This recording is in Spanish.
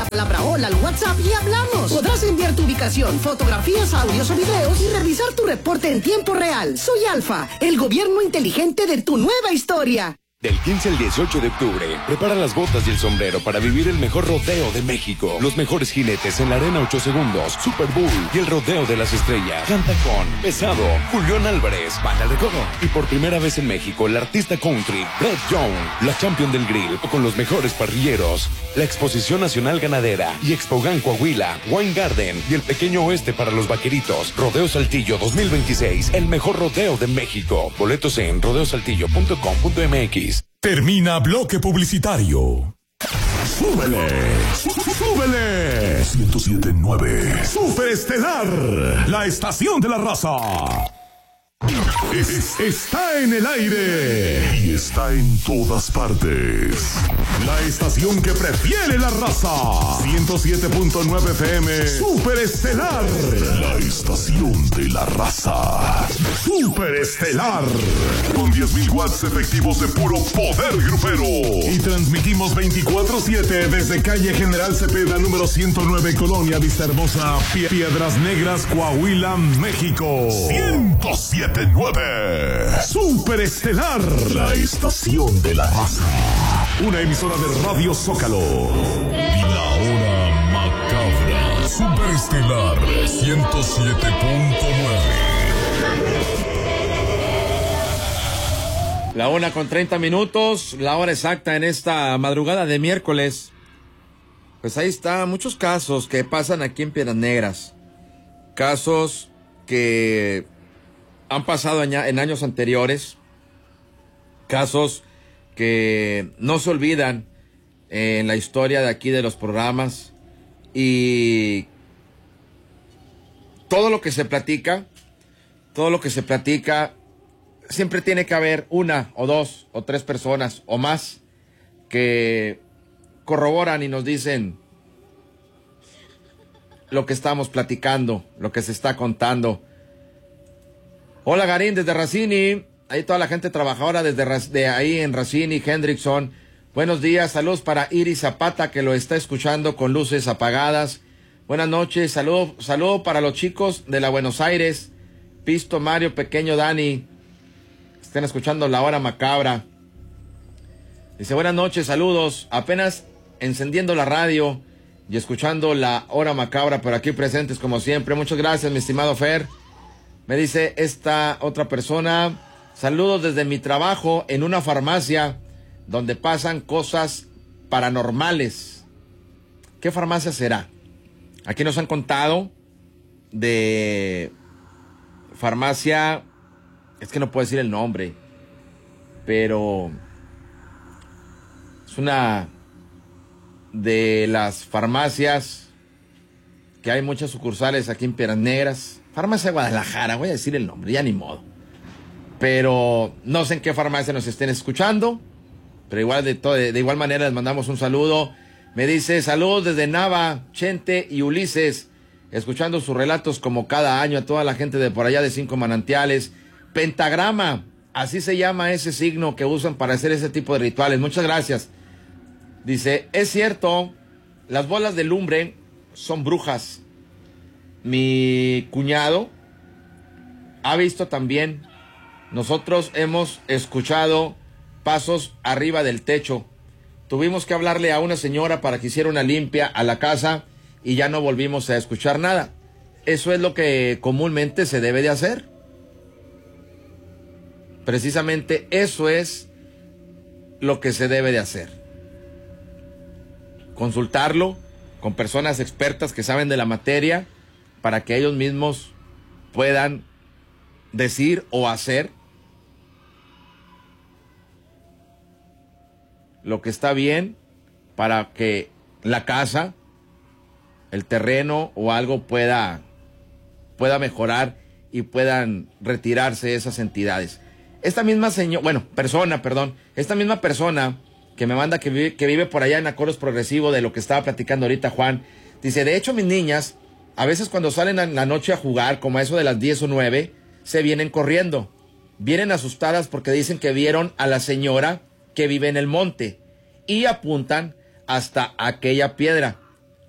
la palabra hola al WhatsApp y hablamos. Podrás enviar tu ubicación, fotografías, audios o videos y revisar tu reporte en tiempo real. Soy Alfa, el gobierno inteligente de tu nueva historia. Del 15 al 18 de octubre, prepara las botas y el sombrero para vivir el mejor rodeo de México. Los mejores jinetes en la Arena 8 Segundos, Super Bowl y el Rodeo de las Estrellas. Canta con Pesado, Julián Álvarez, Banda El Recodo. Y por primera vez en México, el artista country, Brett Young, la champion del grill, con los mejores parrilleros. La Exposición Nacional Ganadera y Expogan Coahuila, Wine Garden y el Pequeño Oeste para los Vaqueritos. Rodeo Saltillo 2026, el mejor rodeo de México. Boletos en rodeosaltillo.com.mx. Termina bloque publicitario. ¡Súbele! ¡Súbele! 107.9 Super Estelar, la estación de la raza. Está en el aire y está en todas partes. La estación que prefiere la raza. 107.9 FM. Super Estelar, la estación de la raza. Super Estelar. Con 10.000 watts efectivos de puro poder grupero. Y transmitimos 24/7 desde calle General Cepeda, número 109, Colonia Vista Hermosa, Piedras Negras, Coahuila, México. 107.9 Super Estelar, la estación de la raza. Una emisora de Radio Zócalo. Y la hora macabra. Super Estelar 107.9. La 1:30, la hora exacta en esta madrugada de miércoles. Pues ahí está, muchos casos que pasan aquí en Piedras Negras. Casos que han pasado en años anteriores. Casos que no se olvidan en la historia de aquí de los programas. Y todo lo que se platica, siempre tiene que haber una o dos o tres personas o más que corroboran y nos dicen lo que estamos platicando, lo que se está contando. Hola Garín, desde Racini, ahí toda la gente trabajadora desde ahí en Racini, Hendrickson. Buenos días, saludos para Iris Zapata que lo está escuchando con luces apagadas. Buenas noches, saludo para los chicos de la Buenos Aires, Pisto, Mario, Pequeño, Dani. Estén escuchando la hora macabra. Dice buenas noches, saludos, apenas encendiendo la radio y escuchando la hora macabra, pero aquí presentes como siempre. Muchas gracias, mi estimado Fer. Me dice esta otra persona, saludos desde mi trabajo en una farmacia donde pasan cosas paranormales. ¿Qué farmacia será? Aquí nos han contado de farmacia, es que no puedo decir el nombre, pero es una de las farmacias que hay muchas sucursales aquí en Piedras Negras. Farmacia Guadalajara, voy a decir el nombre, ya ni modo. Pero no sé en qué farmacia nos estén escuchando, pero igual de igual manera les mandamos un saludo. Me dice, saludos desde Nava, Chente y Ulises, escuchando sus relatos como cada año a toda la gente de por allá de Cinco Manantiales. Pentagrama, así se llama ese signo que usan para hacer ese tipo de rituales. Muchas gracias. Dice, es cierto, las bolas de lumbre son brujas. Mi cuñado ha visto también. Nosotros hemos escuchado pasos arriba del techo. Tuvimos que hablarle a una señora para que hiciera una limpia a la casa y ya no volvimos a escuchar nada. Eso es lo que comúnmente se debe de hacer. Precisamente eso es lo que se debe de hacer. Consultarlo con personas expertas que saben de la materia para que ellos mismos puedan decir o hacer lo que está bien para que la casa, el terreno o algo pueda mejorar y puedan retirarse esas entidades. Esta misma esta misma persona que me manda que vive por allá en Acordos Progresivo, de lo que estaba platicando ahorita Juan, dice, de hecho mis niñas, a veces cuando salen en la noche a jugar, como a eso de las 10 o 9, se vienen corriendo. Vienen asustadas porque dicen que vieron a la señora que vive en el monte y apuntan hasta aquella piedra.